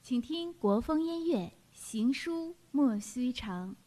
请听国风音乐《行书莫须长》。